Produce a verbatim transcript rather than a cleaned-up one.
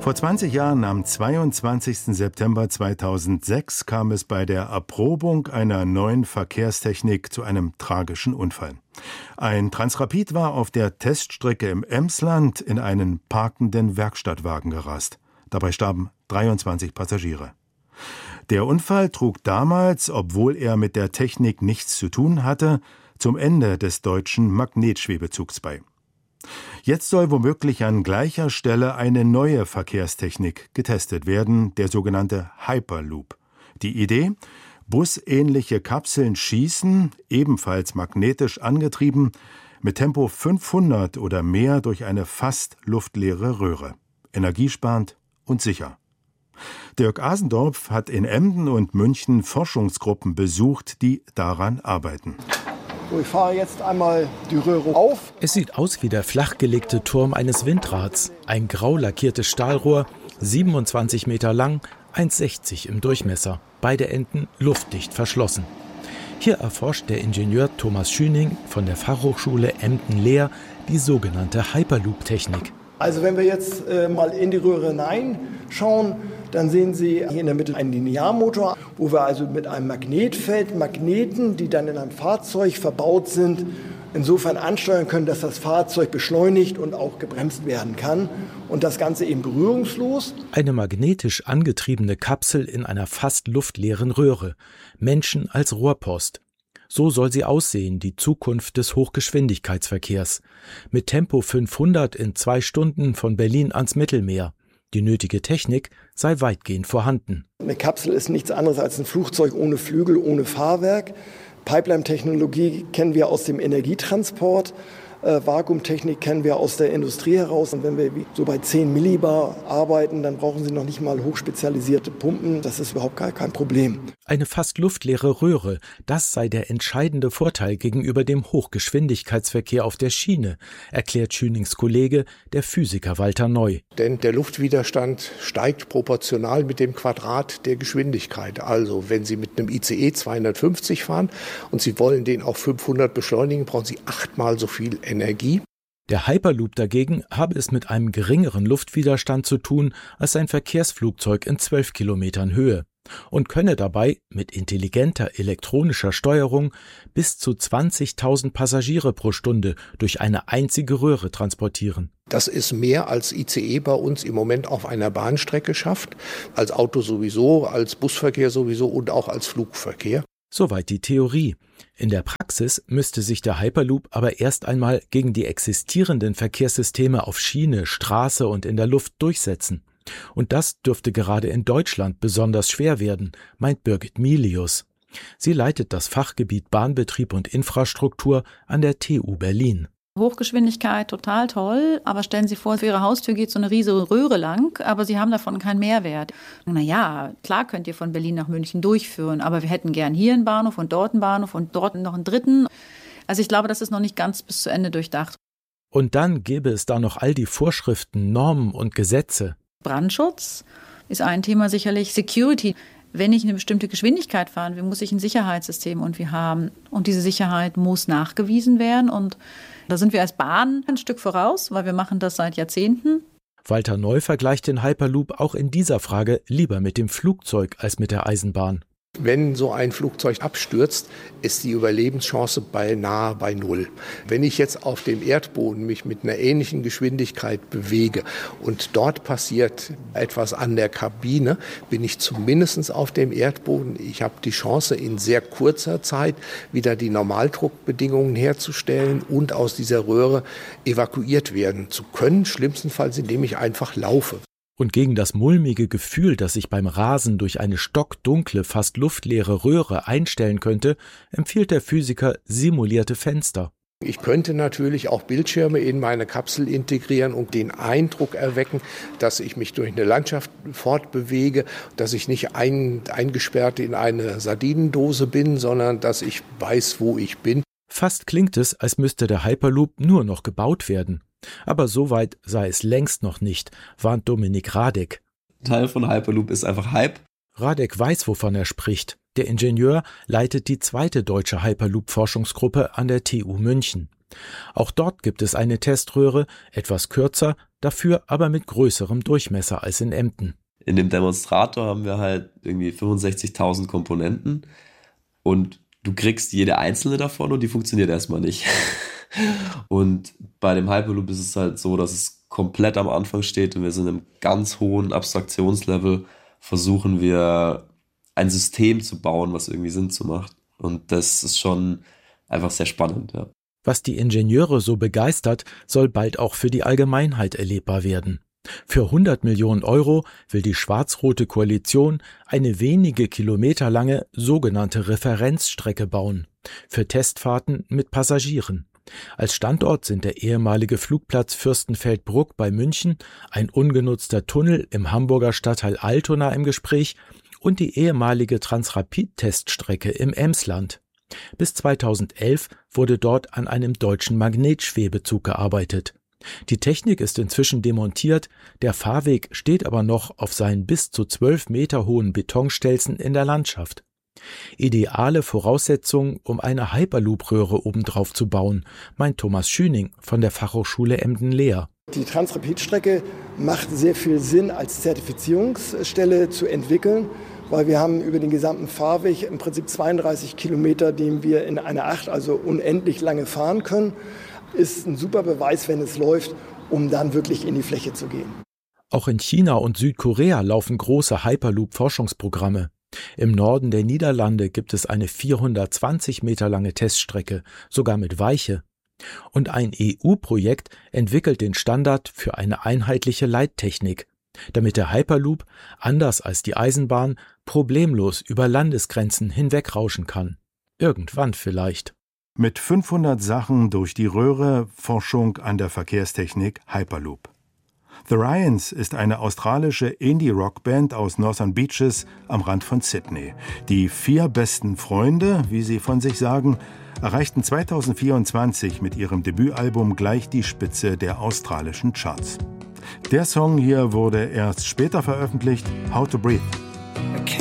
Vor zwanzig Jahren, am zweiundzwanzigsten September zweitausendsechs, kam es bei der Erprobung einer neuen Verkehrstechnik zu einem tragischen Unfall. Ein Transrapid war auf der Teststrecke im Emsland in einen parkenden Werkstattwagen gerast. Dabei starben dreiundzwanzig Passagiere. Der Unfall trug damals, obwohl er mit der Technik nichts zu tun hatte, zum Ende des deutschen Magnetschwebezugs bei. Jetzt soll womöglich an gleicher Stelle eine neue Verkehrstechnik getestet werden, der sogenannte Hyperloop. Die Idee? Busähnliche Kapseln schießen, ebenfalls magnetisch angetrieben, mit Tempo fünfhundert oder mehr durch eine fast luftleere Röhre. Energiesparend und sicher. Dirk Asendorf hat in Emden und München Forschungsgruppen besucht, die daran arbeiten. So, ich fahre jetzt einmal die Röhre auf. Es sieht aus wie der flachgelegte Turm eines Windrads. Ein grau lackiertes Stahlrohr, siebenundzwanzig Meter lang, eins Komma sechzig im Durchmesser. Beide Enden luftdicht verschlossen. Hier erforscht der Ingenieur Thomas Schüning von der Fachhochschule Emden-Lehr die sogenannte Hyperloop-Technik. Also wenn wir jetzt äh, mal in die Röhre hineinschauen, dann sehen Sie hier in der Mitte einen Linearmotor, wo wir also mit einem Magnetfeld Magneten, die dann in einem Fahrzeug verbaut sind, insofern ansteuern können, dass das Fahrzeug beschleunigt und auch gebremst werden kann. Und das Ganze eben berührungslos. Eine magnetisch angetriebene Kapsel in einer fast luftleeren Röhre. Menschen als Rohrpost. So soll sie aussehen, die Zukunft des Hochgeschwindigkeitsverkehrs. Mit Tempo fünfhundert in zwei Stunden von Berlin ans Mittelmeer. Die nötige Technik sei weitgehend vorhanden. Eine Kapsel ist nichts anderes als ein Flugzeug ohne Flügel, ohne Fahrwerk. Pipeline-Technologie kennen wir aus dem Energietransport. Äh, Vakuumtechnik kennen wir aus der Industrie heraus. Und wenn wir so bei zehn Millibar arbeiten, dann brauchen Sie noch nicht mal hochspezialisierte Pumpen. Das ist überhaupt gar kein Problem. Eine fast luftleere Röhre, das sei der entscheidende Vorteil gegenüber dem Hochgeschwindigkeitsverkehr auf der Schiene, erklärt Schünings Kollege, der Physiker Walter Neu. Denn der Luftwiderstand steigt proportional mit dem Quadrat der Geschwindigkeit. Also wenn Sie mit einem I C E zweihundertfünfzig fahren und Sie wollen den auf fünfhundert beschleunigen, brauchen Sie achtmal so viel Energie. Der Hyperloop dagegen habe es mit einem geringeren Luftwiderstand zu tun als ein Verkehrsflugzeug in zwölf Kilometern Höhe und könne dabei mit intelligenter elektronischer Steuerung bis zu zwanzigtausend Passagiere pro Stunde durch eine einzige Röhre transportieren. Das ist mehr als I C E bei uns im Moment auf einer Bahnstrecke schafft, als Auto sowieso, als Busverkehr sowieso und auch als Flugverkehr. Soweit die Theorie. In der Praxis müsste sich der Hyperloop aber erst einmal gegen die existierenden Verkehrssysteme auf Schiene, Straße und in der Luft durchsetzen. Und das dürfte gerade in Deutschland besonders schwer werden, meint Birgit Milius. Sie leitet das Fachgebiet Bahnbetrieb und Infrastruktur an der T U Berlin. Hochgeschwindigkeit, total toll, aber stellen Sie vor, für Ihre Haustür geht so eine riesige Röhre lang, aber Sie haben davon keinen Mehrwert. Naja, klar könnt ihr von Berlin nach München durchführen, aber wir hätten gern hier einen Bahnhof und dort einen Bahnhof und dort noch einen dritten. Also ich glaube, das ist noch nicht ganz bis zu Ende durchdacht. Und dann gäbe es da noch all die Vorschriften, Normen und Gesetze. Brandschutz ist ein Thema sicherlich, Security. Wenn ich eine bestimmte Geschwindigkeit fahren will, muss ich ein Sicherheitssystem irgendwie haben. Und diese Sicherheit muss nachgewiesen werden. Und da sind wir als Bahn ein Stück voraus, weil wir machen das seit Jahrzehnten. Walter Neu vergleicht den Hyperloop auch in dieser Frage lieber mit dem Flugzeug als mit der Eisenbahn. Wenn so ein Flugzeug abstürzt, ist die Überlebenschance beinahe bei Null. Wenn ich jetzt auf dem Erdboden mich mit einer ähnlichen Geschwindigkeit bewege und dort passiert etwas an der Kabine, bin ich zumindest auf dem Erdboden. Ich habe die Chance, in sehr kurzer Zeit wieder die Normaldruckbedingungen herzustellen und aus dieser Röhre evakuiert werden zu können, schlimmstenfalls indem ich einfach laufe. Und gegen das mulmige Gefühl, das sich beim Rasen durch eine stockdunkle, fast luftleere Röhre einstellen könnte, empfiehlt der Physiker simulierte Fenster. Ich könnte natürlich auch Bildschirme in meine Kapsel integrieren und den Eindruck erwecken, dass ich mich durch eine Landschaft fortbewege, dass ich nicht ein, eingesperrt in eine Sardinendose bin, sondern dass ich weiß, wo ich bin. Fast klingt es, als müsste der Hyperloop nur noch gebaut werden. Aber so weit sei es längst noch nicht, warnt Dominik Radek. Teil von Hyperloop ist einfach Hype. Radek weiß, wovon er spricht. Der Ingenieur leitet die zweite deutsche Hyperloop-Forschungsgruppe an der T U München. Auch dort gibt es eine Teströhre, etwas kürzer, dafür aber mit größerem Durchmesser als in Emden. In dem Demonstrator haben wir halt irgendwie fünfundsechzigtausend Komponenten und du kriegst jede einzelne davon und die funktioniert erstmal nicht. Und bei dem Hyperloop ist es halt so, dass es komplett am Anfang steht und wir sind im ganz hohen Abstraktionslevel, versuchen wir ein System zu bauen, was irgendwie Sinn zu macht. Und das ist schon einfach sehr spannend, ja. Was die Ingenieure so begeistert, soll bald auch für die Allgemeinheit erlebbar werden. Für hundert Millionen Euro will die schwarz-rote Koalition eine wenige Kilometer lange sogenannte Referenzstrecke bauen, für Testfahrten mit Passagieren. Als Standort sind der ehemalige Flugplatz Fürstenfeldbruck bei München, ein ungenutzter Tunnel im Hamburger Stadtteil Altona im Gespräch und die ehemalige Transrapid-Teststrecke im Emsland. Bis zweitausendelf wurde dort an einem deutschen Magnetschwebezug gearbeitet. Die Technik ist inzwischen demontiert, der Fahrweg steht aber noch auf seinen bis zu zwölf Meter hohen Betonstelzen in der Landschaft. Ideale Voraussetzungen, um eine Hyperloop-Röhre obendrauf zu bauen, meint Thomas Schüning von der Fachhochschule Emden-Leer. Die Transrapid-Strecke macht sehr viel Sinn als Zertifizierungsstelle zu entwickeln, weil wir haben über den gesamten Fahrweg im Prinzip zweiunddreißig Kilometer, den wir in einer Acht, also unendlich lange fahren können. Ist ein super Beweis, wenn es läuft, um dann wirklich in die Fläche zu gehen. Auch in China und Südkorea laufen große Hyperloop-Forschungsprogramme. Im Norden der Niederlande gibt es eine vierhundertzwanzig Meter lange Teststrecke, sogar mit Weiche. Und ein E U-Projekt entwickelt den Standard für eine einheitliche Leittechnik, damit der Hyperloop, anders als die Eisenbahn, problemlos über Landesgrenzen hinwegrauschen kann. Irgendwann vielleicht. Mit fünfhundert Sachen durch die Röhre, Forschung an der Verkehrstechnik Hyperloop. The Ryans ist eine australische Indie-Rock-Band aus Northern Beaches am Rand von Sydney. Die vier besten Freunde, wie sie von sich sagen, erreichten zweitausendvierundzwanzig mit ihrem Debütalbum gleich die Spitze der australischen Charts. Der Song hier wurde erst später veröffentlicht, How to Breathe.